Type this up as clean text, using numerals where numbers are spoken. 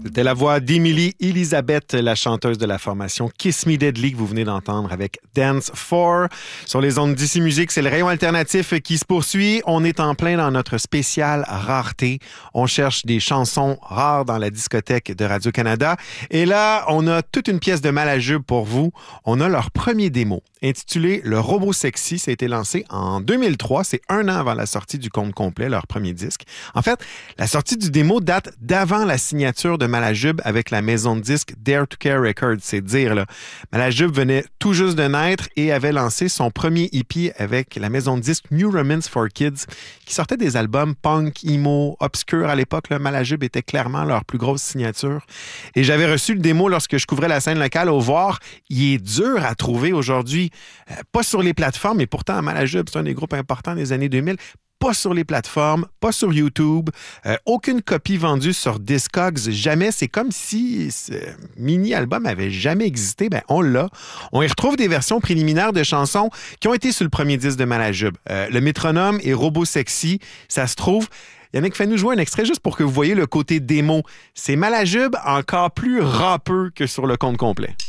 C'était la voix d'Emily Elizabeth, la chanteuse de la formation Kiss Me Deadly que vous venez d'entendre avec Dance 4. Sur les ondes d'ici Musique, c'est le rayon alternatif qui se poursuit. On est en plein dans notre spécial rareté. On cherche des chansons rares dans la discothèque de Radio-Canada. Et là, on a toute une pièce de Malajube pour vous. On a leur premier démo, intitulé Le Robot Sexy. Ça a été lancé en 2003. C'est un an avant la sortie du compte complet, leur premier disque. En fait, la sortie du démo date d'avant la signature de Malajube avec la maison de disques Dare to Care Records, c'est dire. Là. Malajube venait tout juste de naître et avait lancé son premier EP avec la maison de disques New Romance for Kids, qui sortait des albums punk, emo, obscurs à l'époque. Là. Malajube était clairement leur plus grosse signature. Et j'avais reçu le démo lorsque je couvrais la scène locale au Voir. Il est dur à trouver aujourd'hui. Pas sur les plateformes, mais pourtant Malajube, c'est un des groupes importants des années 2000. Pas sur les plateformes, pas sur YouTube, aucune copie vendue sur Discogs, jamais. C'est comme si ce mini-album avait jamais existé. Ben, on l'a. On y retrouve des versions préliminaires de chansons qui ont été sur le premier disque de Malajube. Le Métronome et Robot Sexy, ça se trouve. Yannick, fais-nous jouer un extrait juste pour que vous voyez le côté démo. C'est Malajube encore plus rappeux que sur le compte complet.